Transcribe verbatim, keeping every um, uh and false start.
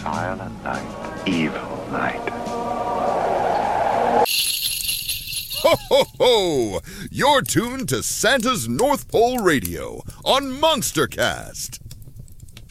Silent night, evil night. Ho, ho, ho! You're tuned to Santa's North Pole Radio on Monstercast.